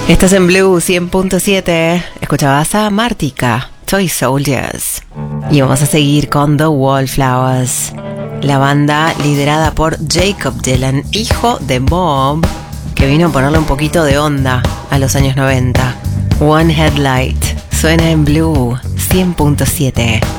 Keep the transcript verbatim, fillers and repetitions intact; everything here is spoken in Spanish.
Estás en Blue cien punto siete. Escuchabas a Martika, Toy Soldiers. Y vamos a seguir con The Wallflowers, la banda liderada por Jakob Dylan, hijo de Bob, que vino a ponerle un poquito de onda a los años noventa. One Headlight suena en Blue cien punto siete.